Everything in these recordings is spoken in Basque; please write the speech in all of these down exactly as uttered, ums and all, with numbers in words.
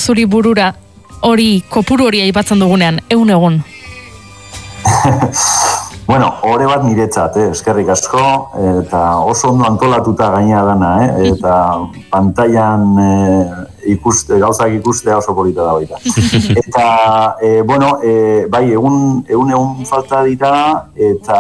zuri burura hori, kopuru hori aipatzen dugunean, egun egun? Bueno, ore bat niretzat, eh? Eskerrik asko, eta oso ondo antolatuta gaina dana, eh? Eta pantailan eh, ikuste, gauzak ikustea oso polita da baita. Eta, eh, bueno, eh, bai, egun, egun egun falta dira, eta,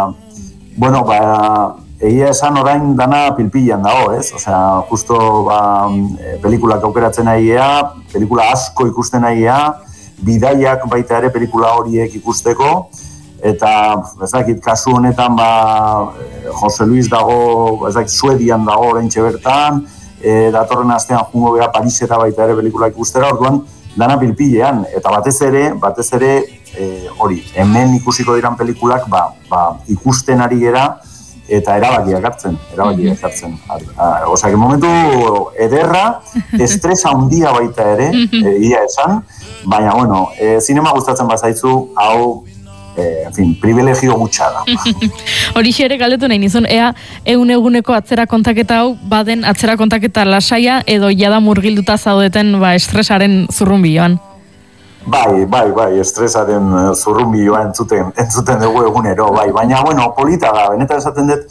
bueno, ba, egia esan orain dana pilpilan dago, ez? Osea, justo, ba, pelikulak aukeratzen ahiea, pelikula asko ikusten ahiea, bidaiak baita ere pelikula horiek ikusteko, eta ez dakit kasu honetan ba Jose Luis dago, ez dakit Suedian dago oraintxe bertan, e, datorren astean jungo gara Parisera baita ere pelikula ikustera, orduan dana pilpilean, eta batez ere, batez ere e, hori, hemen ikusiko diran pelikulak ba, ba, ikusten ari gera eta erabakiak hartzen, erabakiak hartzen. Osea, que momentu ederra, estresa handia baita ere, e, ia esan, baina bueno, e, zinema gustatzen bazaizu, hau Eh, en fin, privilegio gutxa da. Horixe ere galdetu nahi nizun, ea egun eguneko atzera kontaketa hau baden atzera kontaketa lasaia edo jada murgilduta zaudeten ba, estresaren zurrunbioan? Bai, bai, bai, estresaren zurrunbioa entzuten, entzuten dugu egunero, bai, baina, bueno, polita da, benetan esaten dut,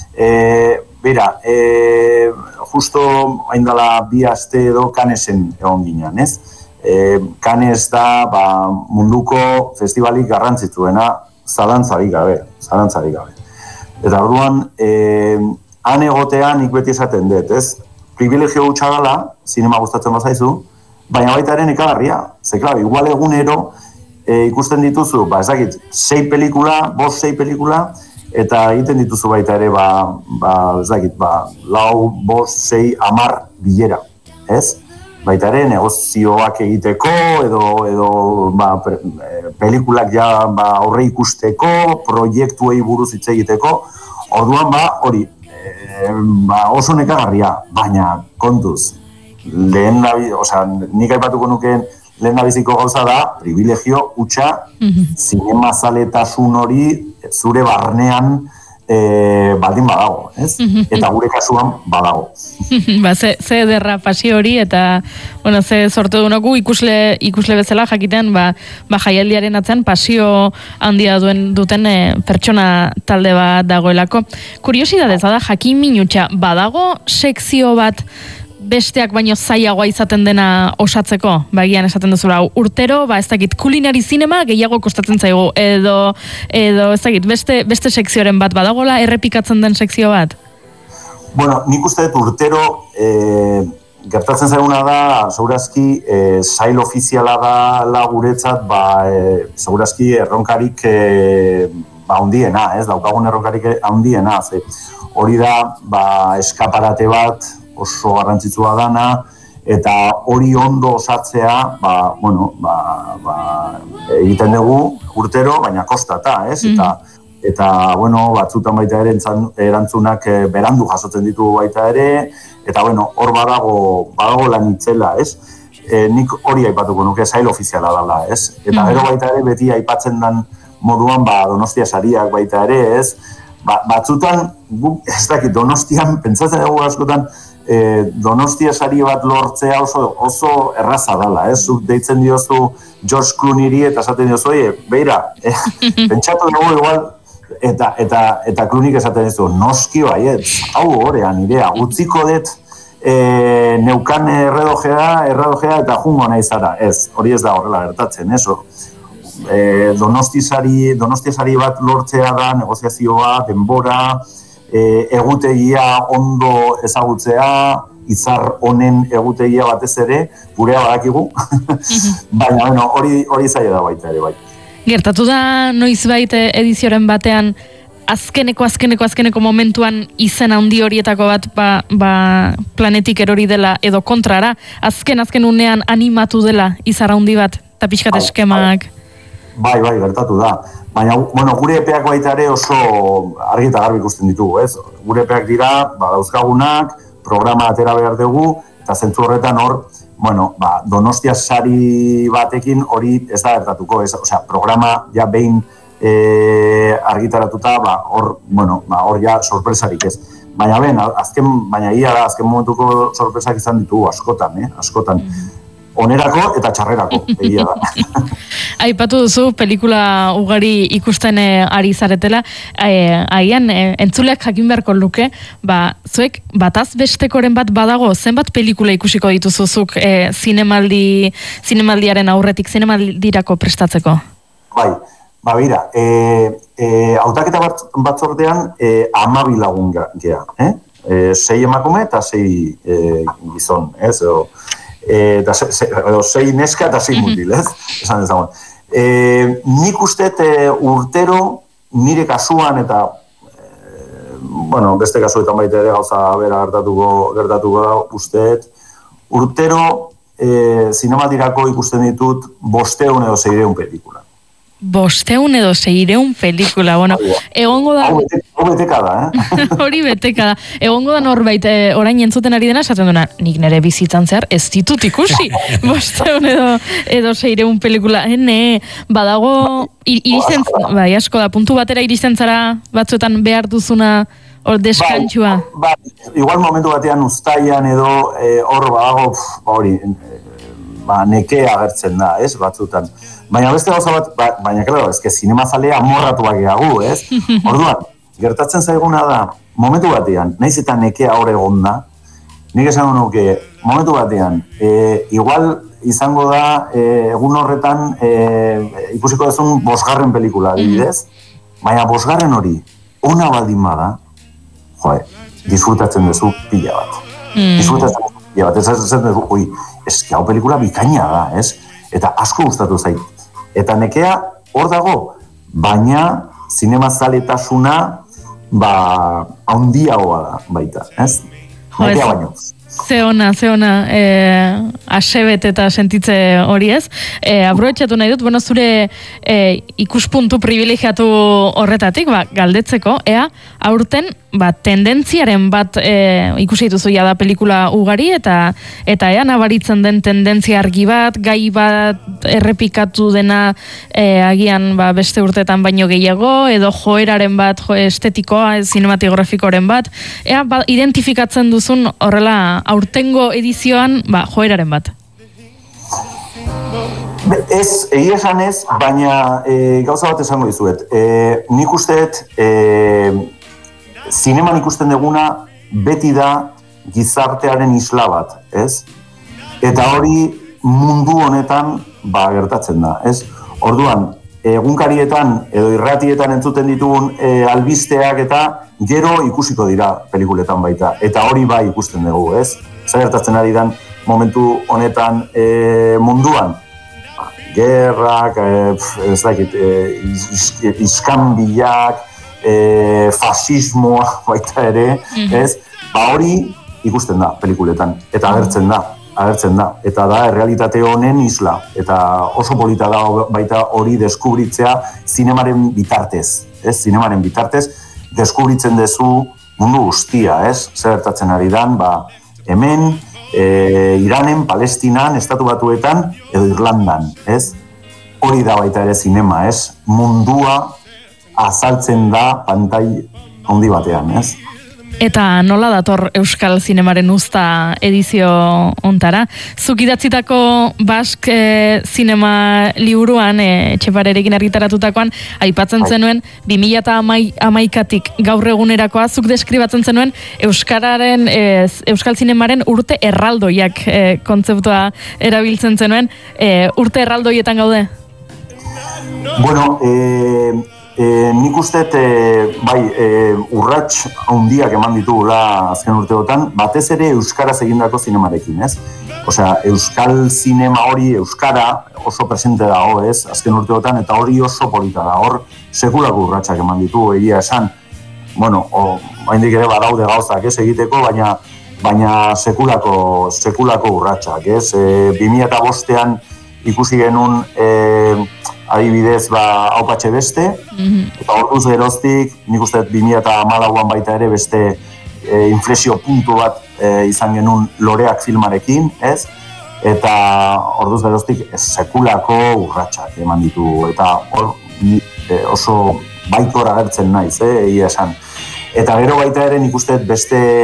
e, bera, e, justo haindala bi aste edo Canesen egon ginen, ez? E, Cannes da ba, munduko festivalik garrantzitsuena zalantzarik gabe, zalantzarik gabe. Eta orduan, e, han egotean nik beti esaten dut, ez? Privilegio gutxa gala, zinema gustatzen bazaizu, baina baita ere nekagarria. Ze, klar, igual egunero e, ikusten dituzu, ba, ez dakit, sei pelikula, bost sei pelikula, eta egiten dituzu baita ere, ba, ba, ez dakit, ba, lau, bost, sei, amar bilera, ez? Baita ere, negozioak egiteko, edo, edo ba, pre, pelikulak ja ba, aurre ikusteko, proiektuei buruz hitz egiteko, orduan ba, hori, e, ba, oso nekagarria, baina kontuz, lehen nabi, osea, nik aipatuko nukeen lehen nabiziko gauza da, privilegio hutsa, mm-hmm. zinemazaletasun hori zure barnean E, baldin badago, ez? Eta gure kasuan badago. Ba, ze, ze ederra pasio hori, eta, bueno, ze sortu dunoku ikusle, ikusle bezala jakitean, ba, ba jaialdiaren atzean pasio handia duen duten e, pertsona talde bat dagoelako. Kuriosidadez, da, jakin minutxa, badago sekzio bat besteak baino zailagoa izaten dena osatzeko, bagian esaten duzula, urtero, ba ez dakit, kulinari zinema gehiago kostatzen zaigu, edo, edo ez dakit, beste, beste sekzioren bat badagola, errepikatzen den sekzio bat? Bueno, nik uste dut urtero, e, gertatzen zaiguna da, segurazki, e, sail ofiziala da la guretzat, ba, e, segurazki erronkarik e, ba, handiena, ez, daukagun erronkarik handiena, ze, hori da, ba, eskaparate bat, oso garrantzitsua dana, eta hori ondo osatzea, ba, bueno, ba, ba, egiten dugu urtero, baina kostata, ez? Mm. Eta, eta, bueno, batzutan baita ere erantzunak berandu jasotzen ditugu baita ere, eta, bueno, hor badago, badago lan itzela, ez? E, nik hori aipatuko nuke sail ofiziala dela, ez? Eta gero baita ere beti aipatzen den moduan, ba, Donostia sariak baita ere, ez? Ba, batzutan, gu, ez dakit, Donostian, pentsatzen dugu askotan, E, Donostia sari bat lortzea oso, oso erraza dela, ez? Zuk deitzen diozu George Clooneyri eta esaten diozu, oie, beira, eh, pentsatu dugu igual, eta, eta, eta Clooneyk esaten dizu, noski baiet, hau horean idea, utziko dut e, neukan erredojea, erredojea eta jungo nahi zara, ez, hori ez da horrela gertatzen, ez? E, Donostia sari, Donostia sari bat lortzea da, negoziazioa, denbora, E, egutegia ondo ezagutzea, izar honen egutegia batez ere, gurea badakigu, baina bueno, hori, hori zaila da baita ere bai. Gertatu da noizbait edizioren batean, azkeneko, azkeneko, azkeneko momentuan izen handi horietako bat ba, ba, planetik erori dela edo kontrara, azken azken unean animatu dela izar handi bat, eta pixkat eskemak. Bai, bai, gertatu da. Baina, bueno, gure epeak baita ere oso argi eta garbi ikusten ditugu, ez? Gure epeak dira, ba, dauzkagunak, programa atera behar dugu, eta zentzu horretan hor, bueno, ba, Donostia sari batekin hori ez da gertatuko, ez? Osea, programa ja behin e, argitaratuta, ba, hor, bueno, ba, hor ja sorpresarik ez. Baina ben, azken, baina ia da, azken momentuko sorpresak izan ditugu askotan, eh? Askotan. onerako eta txarrerako, egia da. Aipatu duzu, pelikula ugari ikusten ari zaretela, agian e, entzuleak jakin beharko luke, ba, zuek bataz bestekoren bat badago, zenbat pelikula ikusiko dituzuzuk e, zinemaldi, zinemaldiaren aurretik, zinemaldirako prestatzeko? Bai, ba, bera, e, e, hautaketa batzordean e, amabi lagun gea, eh? E, sei emakume eta sei e, gizon, ez? Edo, e, da, se, se, edo sei neska eta sei mutil, ez? Esan dezagun. E, nik usteet e, urtero nire kasuan eta e, bueno, beste kasuetan baita ere gauza bera gertatuko, gertatuko da usteet, urtero e, zinemaldirako ikusten ditut bosteun edo seireun pelikula. Bosteun edo seireun pelikula, bueno, egongo da... Hau beteka da, eh? Hori beteka da. Egongo da norbait, eh, orain entzuten ari dena, esaten duena, nik nire bizitzan zehar, ez ditut ikusi, bosteun edo, edo seireun pelikula. Hene, badago, iristen, bai, asko da, puntu batera iristen zara batzuetan behar duzuna hor deskantxua. Ba, ba, igual momentu batean ustaian edo hor eh, badago, hori, ba, nekea agertzen da, ez, batzutan. Baina beste gauza bat, ba, baina, klaro, ezke zinemazalea amorratuak egagu, ez? Orduan, gertatzen zaiguna da, momentu batean, nahiz eta nekea hor egon da, nik esango nuke, momentu batean, e, igual izango da, e, egun horretan, e, ikusiko dezun bosgarren pelikula, adibidez, baina bosgarren hori, ona baldin bada, joe, disfrutatzen duzu pila bat. Mm. Disfrutatzen duzu pila bat, ez ez duzu, oi, eski hau pelikula bikaina da, ez? Eta asko gustatu zait. Eta nekea hor dago, baina zinemazaletasuna ba handiagoa da baita, ez? Nekea baino. Ze ona, ze ona, eh, asebet eta sentitze hori ez. Eh, Aprobetxatu nahi dut, bueno, zure eh, ikuspuntu privilegiatu horretatik, ba, galdetzeko, ea, aurten, ba, tendentziaren bat eh, ikusi dituzu ja da pelikula ugari, eta eta ea nabaritzen den tendentzia argi bat, gai bat errepikatu dena eh, agian ba, beste urtetan baino gehiago, edo joeraren bat, jo, estetikoa, zinematografikoren bat, ea, ba, identifikatzen duzun horrela aurtengo edizioan, ba, joeraren bat. Ez, egia esan ez, baina e, gauza bat esango dizuet. E, nik usteet, e, zineman ikusten duguna beti da gizartearen isla bat, ez? Eta hori mundu honetan ba, gertatzen da, ez? Orduan, egunkarietan edo irratietan entzuten ditugun e, albisteak eta gero ikusiko dira pelikuletan baita. Eta hori bai ikusten dugu, ez? Zer gertatzen ari dan momentu honetan e, munduan? Ba, gerrak, e, ez dakit, e, iskanbilak, e, fasismoa baita ere, mm-hmm. ez? Ba hori ikusten da pelikuletan, eta agertzen da. agertzen da, eta da errealitate honen isla, eta oso polita da baita hori deskubritzea zinemaren bitartez, ez? Zinemaren bitartez deskubritzen duzu mundu guztia, ez? Zer gertatzen ari dan, ba, hemen, e, Iranen, Palestinan, Estatu Batuetan, edo Irlandan, ez? Hori da baita ere zinema, ez? Mundua azaltzen da pantai handi batean, ez? Eta nola dator Euskal Zinemaren uzta edizio ontara? Zuk idatzitako Bask e, zinema liburuan, e, Etxeparerekin argitaratutakoan, aipatzen zenuen, bi mila hamaikatik gaur egunerakoa, zuk deskribatzen zenuen Euskararen, e, Euskal Zinemaren urte erraldoiak e, kontzeptua erabiltzen zenuen. E, urte erraldoietan gaude? Bueno, eh... E, nik usteet, e, bai, e, urrats handiak eman ditugula azken urteotan, batez ere euskaraz egindako zinemarekin, ez? Osea, euskal zinema hori, euskara oso presente dago, ez? Azken urteotan, eta hori oso polita da, hor sekulako urratsak eman ditugu, egia esan, bueno, haindik ere badaude gauzak, ez, egiteko, baina baina sekulako, sekulako urratsak, ez? E, bi mila bostean ikusi genuen, e, adibidez, ba, haupatxe beste, mm-hmm. eta orduz geroztik, nik uste bi mila hamalauan baita ere beste e, inflexio puntu bat e, izan genuen Loreak filmarekin, ez? Eta orduz geroztik sekulako urratsak eman ditu, eta hor e, oso baitor agertzen naiz, eh, egia esan. Eta gero baita ere nik uste beste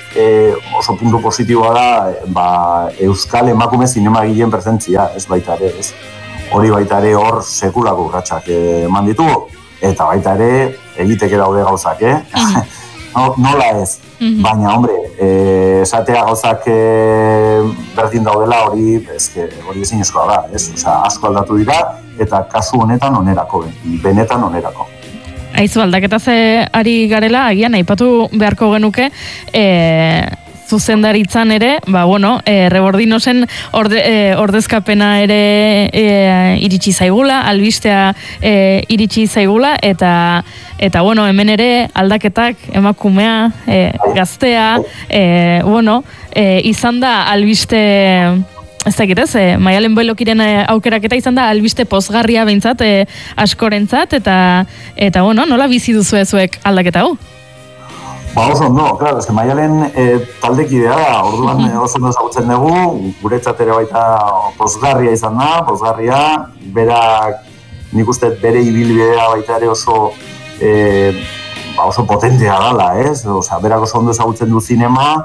e, oso puntu positiboa da ba, euskal emakume zinemagileen presentzia, ez baita ere, ez? Hori baita ere hor sekulako urratsak eman ditugu, eta baita ere egiteke daude gauzak, eh? No, nola ez, mm-hmm. Baina, hombre, eh, esatea gauzak eh, berdin daudela hori ezke, hori ezin eskoa da, ez? Osea, asko aldatu dira, eta kasu honetan onerako, benetan onerako. Aizu, aldaketa ze ari garela, agian, aipatu beharko genuke, eh, zuzendaritzan ere, ba, bueno, e, Rebordinosen orde, e, ordezkapena ere e, iritsi zaigula, albistea e, iritsi zaigula, eta, eta bueno, hemen ere aldaketak, emakumea, e, gaztea, e, bueno, e, izan da albiste... Ez dakit ez, eh, Maialen Boilokiren aukeraketa izan da albiste pozgarria behintzat, eh, askorentzat, eta, eta bueno, nola bizi duzu zuek aldaketa hau? Ba, oso ondo, claro, eske Maialen e, taldekidea da, orduan mm-hmm. oso ondo ezagutzen dugu, guretzat ere baita pozgarria izan da, pozgarria, berak, nik uste bere ibilbidea baita ere oso, e, ba, oso potentea dala, ez? Osea, berak oso ondo ezagutzen du zinema,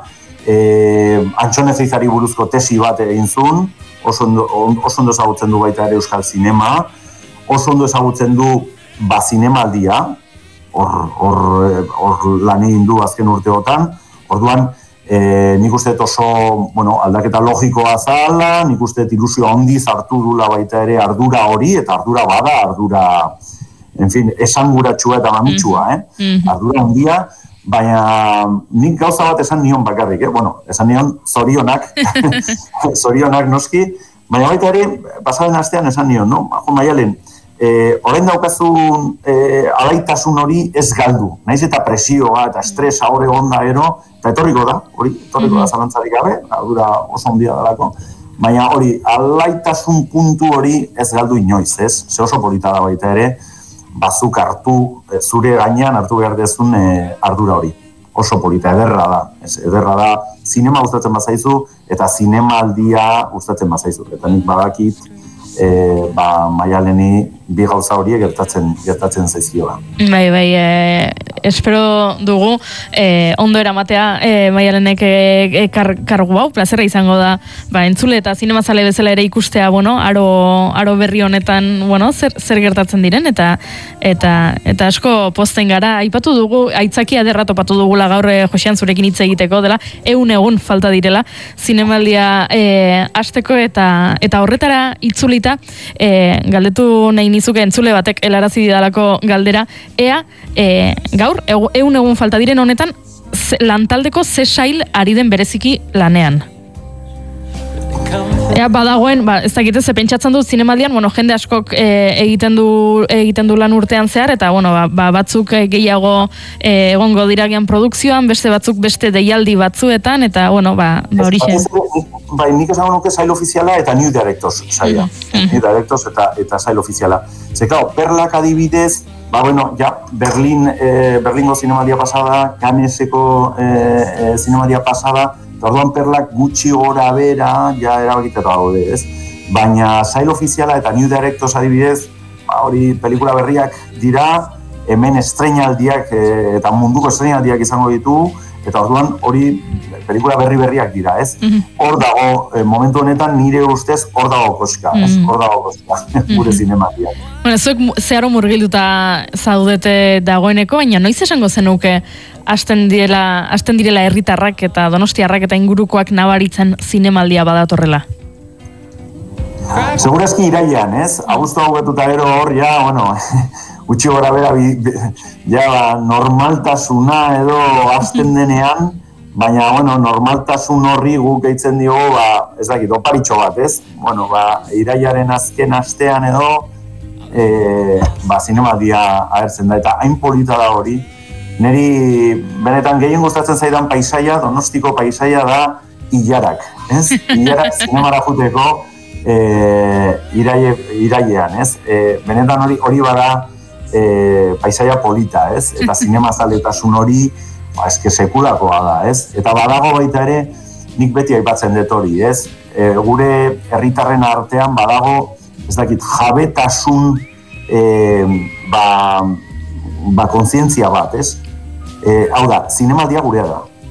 e, Antxone Zeizari buruzko tesi bat egin zuen, oso ondo, oso ondo ezagutzen du baita ere euskal zinema, oso ondo ezagutzen du ba zinemaldia, hor, hor, hor lan egin du azken urteotan, orduan e, nik uste oso bueno, aldaketa logikoa zala, nik uste ilusio handiz hartu dula baita ere ardura hori, eta ardura bada, ardura, en fin, esanguratsua eta mamitsua, eh? Mm-hmm. Ardura handia, baina nik gauza bat esan nion bakarrik, eh? Bueno, esan nion zorionak, zorionak noski, baina baita ere, pasaren astean esan nion, no? Jo, Maialen, Eh, orain daukazun eh, alaitasun hori ez galdu. Naiz eta presioa eta estresa hori onda ero, eta etorriko da, hori, etorriko da zalantzarik gabe, ardura oso ondia dalako. Baina hori, alaitasun puntu hori ez galdu inoiz, ez? Ze oso polita da baita ere, bazuk hartu, eh, zure gainean hartu behar dezun eh, ardura hori. Oso polita, ederra da. Ez, ederra da, zinema gustatzen bazaizu, eta zinemaldia gustatzen bazaizu. Eta nik badakit, E, ba, Maialeni bi gauza horiek gertatzen gertatzen zaizkioa. Bai, bai, e, espero dugu e, ondo eramatea e, Maialenek e, kar, kargu hau, plazerra izango da, ba, entzule eta zinemazale bezala ere ikustea, bueno, aro, aro berri honetan, bueno, zer, zer gertatzen diren, eta eta eta asko posten gara, aipatu dugu, aitzakia derra topatu dugula gaur e, Josean zurekin hitz egiteko dela, ehun egun falta direla, zinemaldia e, hasteko eta eta horretara itzuli E, galdetu nahi nizuke entzule batek helarazi didalako galdera, ea e, gaur, ehun egun falta diren honetan ze, lantaldeko ze sail ari den bereziki lanean. Ea badagoen, ba, ez dakit ez pentsatzen du zinemaldian, bueno, jende askok e, egiten du egiten du lan urtean zehar, eta bueno, ba, ba, batzuk gehiago e, egongo diragian produkzioan, beste batzuk beste deialdi batzuetan, eta bueno, ba, ba horixe. Bai, nik esango nuke sail ofiziala eta New Directors saila. Mm-hmm. New Directors eta, eta sail ofiziala. Ze, claro, Perlak adibidez, ba, bueno, ja, Berlin, eh, Berlingo zinemaldia pasada, Canneseko eh, eh, zinemaldia pasada, eta orduan Perlak gutxi gora bera, ja, erabakitatu daude, ez? Baina sail ofiziala eta New Directors adibidez, ba, hori pelikula berriak dira, hemen estreinaldiak eh, eta munduko estreinaldiak izango ditu, eta orduan hori pelikula berri berriak dira, ez? Mm-hmm. Hor dago, eh, momentu honetan nire ustez hor dago koska, mm-hmm. ez? Hor dago koska, mm-hmm. gure zinematiak. Bueno, zuek zeharo murgilduta zaudete dagoeneko, baina noiz esango zenuke hasten direla, hasten direla herritarrak eta donostiarrak eta ingurukoak nabaritzen zinemaldia badatorrela? Segurazki irailean, ez? Abuztu hau betuta gero hor, ja, bueno, utxi gora bera, ja, normaltasuna edo hasten denean, baina, bueno, normaltasun horri guk eitzen diogu, ba, ez dakit, oparitxo bat, ez? Bueno, ba, irailaren azken astean edo, e, ba, zinemaldia agertzen da, eta hain polita da hori. Neri, benetan gehien gustatzen zaidan paisaia, Donostiko paisaia da Ilarak, ez? Ilarak zinemara juteko e, iraile, irailean, ez? E, benetan hori hori bada e, paisaia polita, ez? Eta zinemazaletasun hori, ba, eske sekulakoa da, ez? Eta badago baita ere, nik beti aipatzen dut hori, ez? E, gure herritarren artean badago, ez dakit, jabetasun e, ba, ba kontzientzia bat, ez? E, hau da, zinemaldia gurea da.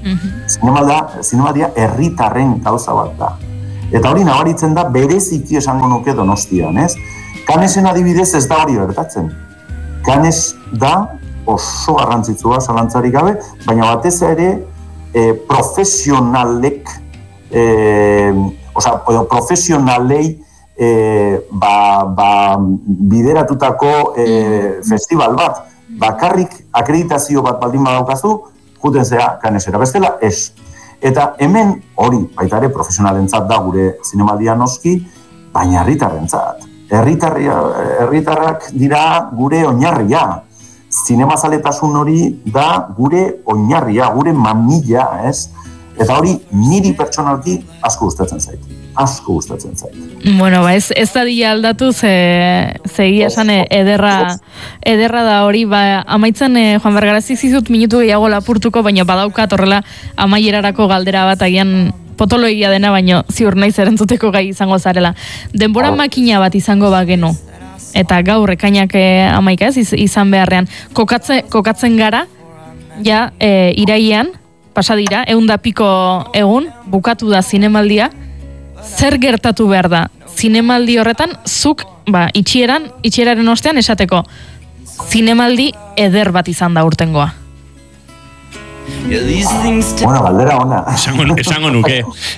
Mm-hmm. Zinemadia, zinemadia herritarren gauza bat da. Eta hori nabaritzen da bereziki esango nuke Donostian, ez? Canesen adibidez ez da hori gertatzen. Canes da oso garrantzitsua zalantzarik gabe, baina batez ere eh, profesionalek, eh, oza, profesionalei eh, ba, ba, bideratutako eh, festival bat, bakarrik akreditazio bat baldin badaukazu, juten zea Canesera, bestela ez. Eta hemen hori, baita ere profesionalentzat da gure zinemaldia noski, baina herritarrentzat. Herritarrak dira gure oinarria. Zinemazaletasun hori da gure oinarria, gure mamilla, ez? Eta hori niri pertsonalki asko gustatzen zait. Asko gustatzen zait. Bueno, ba, ez, ez da dira aldatu, ze, ze egia esan ederra, ederra da hori, ba, amaitzen eh, Juan Bergarazi zizut minutu gehiago lapurtuko, baina badaukat horrela amaierarako galdera bat agian potoloegia dena, baino ziur naiz erantzuteko gai izango zarela. Denbora makina bat izango bagenu, eta gaur ekainak amaika ez izan beharrean, kokatze, kokatzen gara, ja, e, iraian, pasadira, egun da piko egun, bukatu da zinemaldia, zer gertatu behar da, zinemaldi horretan, zuk, ba, itxieran, itxieraren ostean esateko, zinemaldi eder bat izan da urtengoa. Bueno, galdera ona. Esango, esango nuke.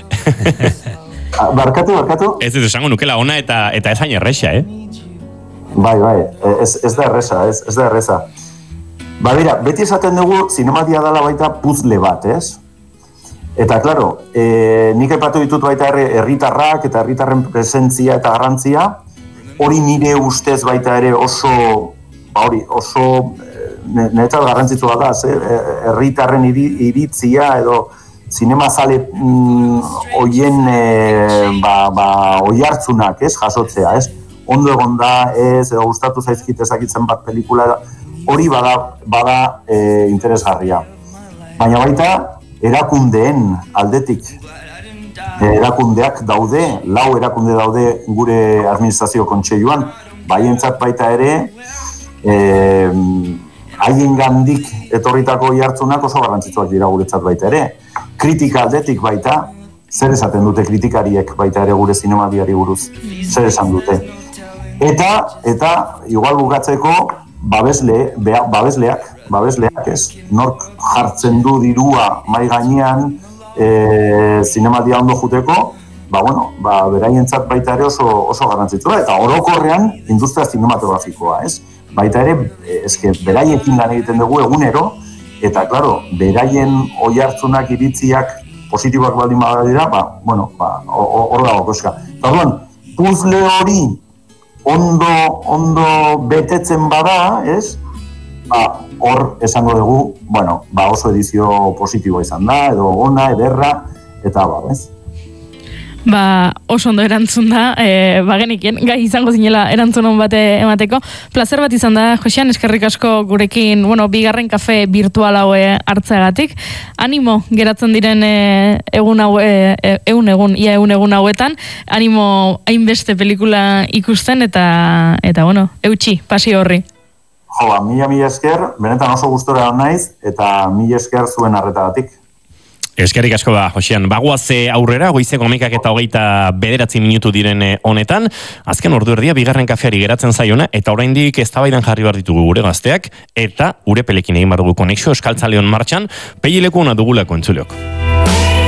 Barkatu, barkatu? Ez ez esango nukela ona eta eta ez hain erresa, eh? Bai, bai, ez, ez da erresa, ez, ez da erresa. Ba, bera, beti esaten dugu zinematia dela baita puzzle bat, ez? Eta, klaro, e, nik aipatu ditut baita herritarrak eta herritarren presentzia eta garrantzia, hori nire ustez baita ere oso, ba hori, oso niretzat garrantzitsu bat da, herritarren iritzia edo zinemazale mm, oien e, ba, ba, oihartzunak, ez, jasotzea, ez? Ondo egon da, ez, edo gustatu zaizkit ezakitzen bat pelikula, hori bada, bada e, interesgarria. Baina baita, erakundeen aldetik, e, erakundeak daude, lau erakunde daude gure administrazio kontseiluan, baientzat baita ere, e, haien gandik etorritako jartzunak oso garrantzitsuak dira guretzat baita ere. Kritika aldetik baita, zer esaten dute kritikariek baita ere gure zinemadiari buruz, zer esan dute. Eta, eta, igual bukatzeko, babesle, bea, babesleak, babesleak ez, nork jartzen du dirua mai gainean e, zinemadia ondo juteko, ba, bueno, ba, beraientzat baita ere oso, oso garrantzitsua, eta orokorrean industria zinematografikoa, ez? Baita ere, eske, beraiekin lan egiten dugu egunero, eta, klaro, beraien oihartzunak iritziak positiboak baldin badira, ba, bueno, ba, hor dago koska. Eta, orduan, puzzle hori ondo, ondo betetzen bada, ez? Ba, hor esango dugu, bueno, ba, oso edizio positiboa izan da, edo ona, ederra, eta ba, ez? Ba, oso ondo erantzun da, e, bagenikien, gai izango zinela erantzun hon bate emateko. Plazer bat izan da, Josean, eskerrik asko gurekin, bueno, bigarren kafe virtual haue hartzeagatik. Animo, geratzen diren e, egun hau, e, egun egun, ia egun egun hauetan, animo hainbeste pelikula ikusten, eta, eta bueno, eutxi, pasio horri. Jo, ba, mila mila esker, benetan oso gustora naiz, eta mila esker zuen arretagatik. Eskerrik asko da, Josean. Bagoaze aurrera, goizeko hamikak eta hogeita bederatzi minutu diren honetan. Azken ordu erdia, bigarren kafeari geratzen zaiona, eta oraindik eztabaidan jarri behar ditugu gure gazteak, eta gure pelekin egin badugu konexio Euskaltzaleon martxan, peilileko ona dugulako entzuleok.